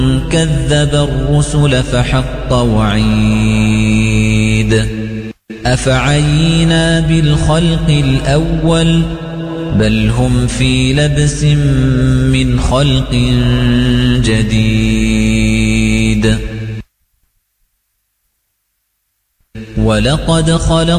كذب الرسل فحق وعيد أفعينا بالخلق الأول بل هم في لبس من خلق جديد ولقد خلق